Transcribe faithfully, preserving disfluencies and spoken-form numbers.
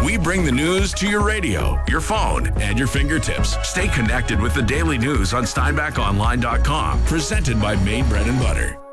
We bring the news to your radio, your phone, and your fingertips. Stay connected with the daily news on Steinbach Online dot com. Presented by Maine Bread and Butter.